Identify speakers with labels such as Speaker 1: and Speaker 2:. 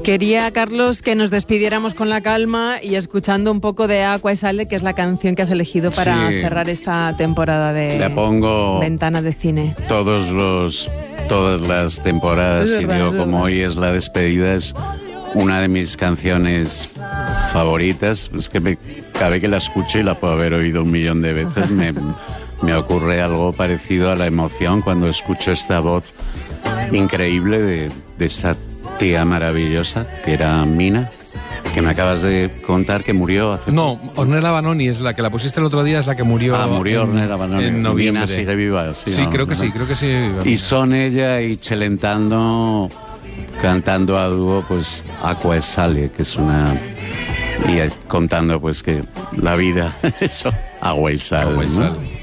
Speaker 1: Quería, Carlos, que nos despidiéramos con la calma y escuchando un poco de Aqua e Sale, que es la canción que has elegido para cerrar esta temporada de
Speaker 2: La pongo
Speaker 1: Ventana de Cine.
Speaker 2: Todas las temporadas, y digo, como hoy es la despedida, es una de mis canciones favoritas. Es que cada vez que la escucho, y la puedo haber oído 1.000.000 de veces, me ocurre algo parecido a la emoción cuando escucho esta voz increíble de esa tía maravillosa que era Mina, que me acabas de contar que murió hace
Speaker 3: No, Ornella Vanoni es la que la pusiste el otro día, es la que murió.
Speaker 2: Murió Ornella Vanoni.
Speaker 3: En noviembre.
Speaker 2: Mina sigue viva.
Speaker 3: Sí,
Speaker 2: ¿no?
Speaker 3: creo que sí.
Speaker 2: Y son ella y Celentano cantando a dúo, pues, Aqua e Sale, que es una... Y contando, pues, que la vida, eso, agua y sal.
Speaker 3: Agua y
Speaker 2: ¿no?
Speaker 3: sal.